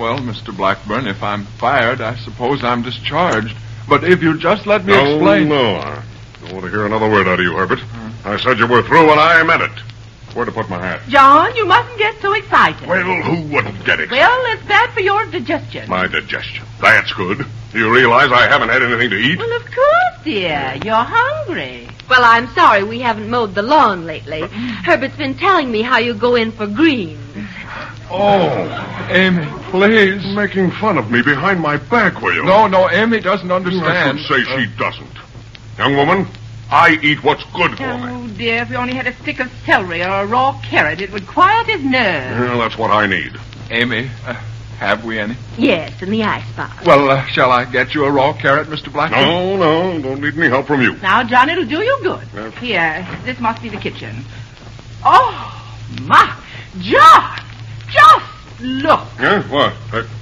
Well, Mr. Blackburn, if I'm fired, I suppose I'm discharged. But if you just let me explain... No, I don't want to hear another word out of you, Herbert. I said you were through, and I meant it. Where to put my hat? John, you mustn't get so excited. Well, who wouldn't get excited? Well, it's bad for your digestion. My digestion. That's good. Do you realize I haven't had anything to eat? Well, of course, dear. You're hungry. Well, I'm sorry we haven't mowed the lawn lately. Herbert's been telling me how you go in for greens. Oh. Amy, please. Making fun of me behind my back, will you? No, Amy doesn't understand. I should say she doesn't. Young woman, I eat what's good for me. Oh, dear, if you only had a stick of celery or a raw carrot, it would quiet his nerves. Well, that's what I need. Amy, have we any? Yes, in the icebox. Well, shall I get you a raw carrot, Mr. Blackburn? No, don't need any help from you. Now, John, it'll do you good. Yes. Here, this must be the kitchen. Oh, my, John, just look. Yeah, what?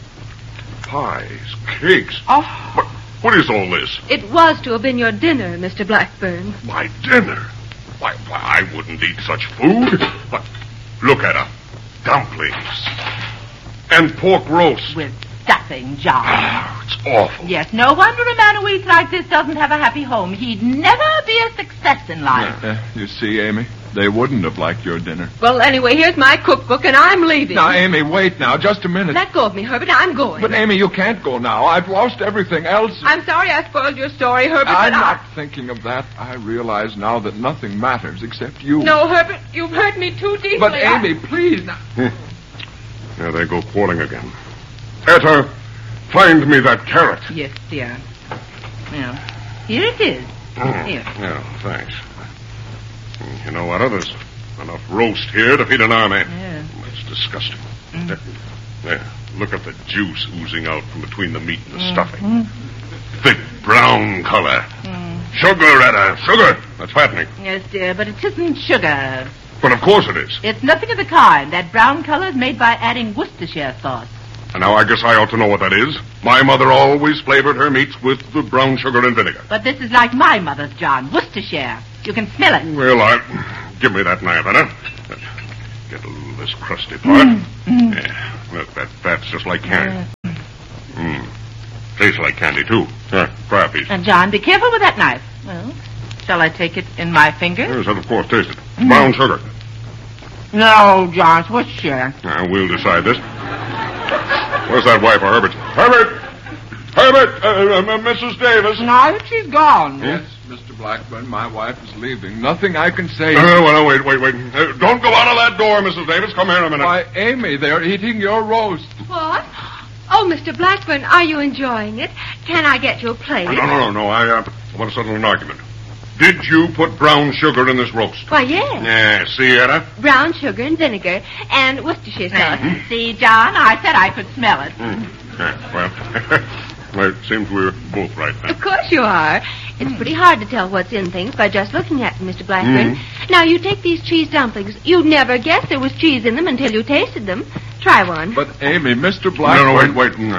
Pies, cakes. Oh, What is all this? It was to have been your dinner, Mr. Blackburn. My dinner? Why, I wouldn't eat such food. But look at her. Dumplings. And pork roast. with stuffing, John. Oh, it's awful. Yes, no wonder a man who eats like this doesn't have a happy home. He'd never be a success in life. You see, Amy, they wouldn't have liked your dinner. Well, anyway, here's my cookbook, and I'm leaving. Now, Amy, wait now, just a minute. Let go of me, Herbert. I'm going. But, Amy, you can't go now. I've lost everything else. I'm sorry I spoiled your story, Herbert, I'm but not thinking of that. I realize now that nothing matters except you. No, Herbert, you've hurt me too deeply. But, Amy, please. Now. There they go quarreling again. Etta, find me that carrot. Yes, dear. Now, here it is. Here. Yeah, thanks. You know what? There's enough roast here to feed an army. Yeah. That's disgusting. There, look at the juice oozing out from between the meat and the stuffing. Thick brown color. Sugar, Etta, sugar. That's fattening. Yes, dear, but it isn't sugar. But of course it is. It's nothing of the kind. That brown color is made by adding Worcestershire sauce. And now I guess I ought to know what that is. My mother always flavored her meats with the brown sugar and vinegar. But this is like my mother's, John. Worcestershire. You can smell it. Well, give me that knife, Etta. Get a little of this crusty part. Yeah, look, that fat's just like candy. Tastes like candy, too. Try a piece. And, John, be careful with that knife. Well, shall I take it in my fingers? Yes, of course, taste it. Brown sugar. No, John, it's Worcestershire. We'll decide this. Where's that wife of Herbert? Herbert, Mrs. Davis. No, she's gone. Yes, Mr. Blackburn, my wife is leaving. Nothing I can say. Well, wait. Don't go out of that door, Mrs. Davis. Come here a minute. Why, Amy, they're eating your roast. What? Oh, Mr. Blackburn, are you enjoying it? Can I get you a plate? No. I want to settle an argument. Did you put brown sugar in this roast? Why, yes. Yeah, see, Etta? Brown sugar and vinegar and Worcestershire sauce. See, John, I said I could smell it. Well, it seems we're both right now. Of course you are. It's pretty hard to tell what's in things by just looking at them, Mr. Blackburn. Now, you take these cheese dumplings. You'd never guess there was cheese in them until you tasted them. Try one. But, Amy, Mr. Blackburn... No, wait.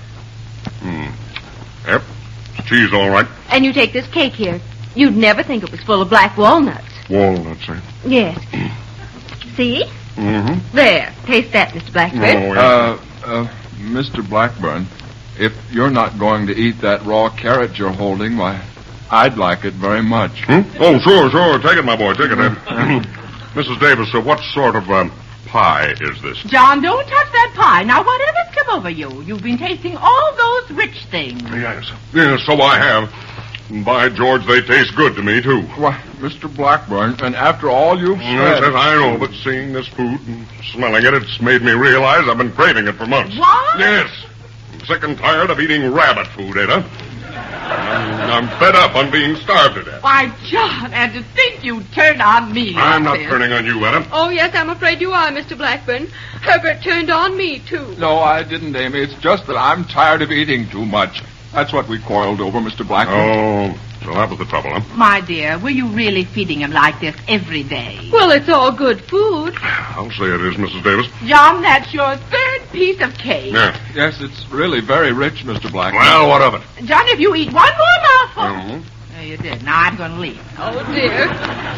Yep, cheese all right. And you take this cake here. You'd never think it was full of black walnuts. Walnuts, eh? Yes. See? There. Taste that, Mr. Blackburn. Mr. Blackburn, if you're not going to eat that raw carrot you're holding, why, I'd like it very much. Oh, sure. Take it, my boy. Take it. Mrs. Davis, what sort of pie is this? John, don't touch that pie. Now, whatever's come over you? You've been tasting all those rich things. Yes, so I have. And by George, they taste good to me, too. Why, Mr. Blackburn, and after all you've said... Yes, I know, but seeing this food and smelling it, it's made me realize I've been craving it for months. What? Yes. I'm sick and tired of eating rabbit food, Ada. I'm fed up on being starved to death. Why, John, and to think you turned on me. I'm not like this. turning on you, Ada. Oh, yes, I'm afraid you are, Mr. Blackburn. Herbert turned on me, too. No, I didn't, Amy. It's just that I'm tired of eating too much. That's what we quarreled over, Mr. Blackburn. Oh, so that was the trouble, huh? My dear, were you really feeding him like this every day? Well, it's all good food. I'll say it is, Mrs. Davis. John, that's your third piece of cake. Yeah. Yes, it's really very rich, Mr. Blackburn. Well, what of it? John, if you eat one more mouthful... Mm-hmm. Oh, you did. Now I'm going to leave. Oh, dear.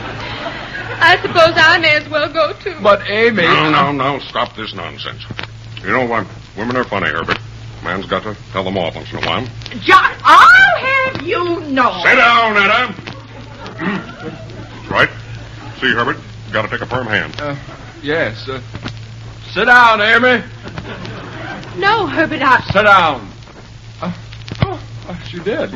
I suppose I may as well go, too. But, Amy... No, stop this nonsense. You know what? Women are funny, Herbert. Man's got to tell them off once in a while. John, I'll have you know. Sit down, Etta. That's right. See, Herbert, got to take a firm hand. Yes. Sit down, Amy. No, Herbert, Sit down. She did.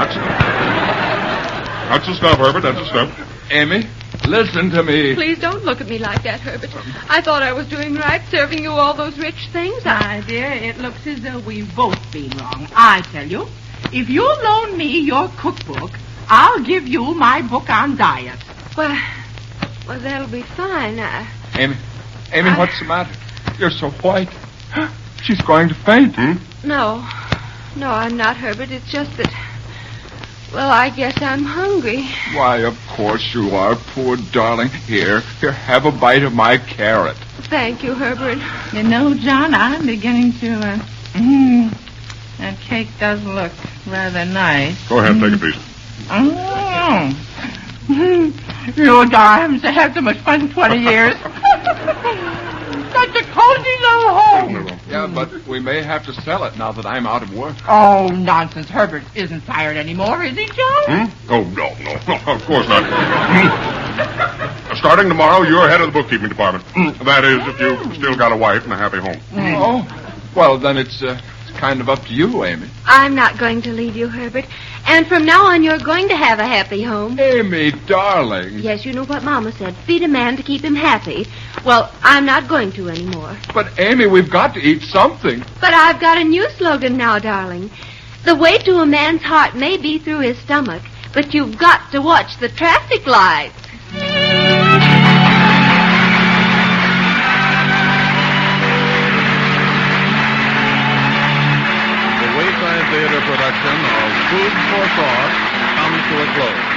That's the stuff, Herbert. That's the stuff. Amy, listen to me. Please don't look at me like that, Herbert. I thought I was doing right, serving you all those rich things. My dear, it looks as though we've both been wrong. I tell you, if you'll loan me your cookbook, I'll give you my book on diet. Well, that'll be fine. Amy, what's the matter? You're so white. She's going to faint. No, I'm not, Herbert. It's just that... Well, I guess I'm hungry. Why, of course you are, poor darling. Here, have a bite of my carrot. Thank you, Herbert. You know, John, I'm beginning to... that cake does look rather nice. Go ahead, take a piece. You darlings have had so much fun in 20 years. Such a cozy little home. Yeah, but we may have to sell it now that I'm out of work. Oh, nonsense. Herbert isn't fired anymore, is he, John? Oh, no, of course not. Starting tomorrow, you're head of the bookkeeping department. That is, if you've still got a wife and a happy home. Oh, well, then it's kind of up to you, Amy. I'm not going to leave you, Herbert. And from now on, you're going to have a happy home. Amy, darling. Yes, you know what Mama said. Feed a man to keep him happy. Well, I'm not going to anymore. But, Amy, we've got to eat something. But I've got a new slogan now, darling. The way to a man's heart may be through his stomach, but you've got to watch the traffic lights. The Wayside Theater production of Food for Thought comes to a close.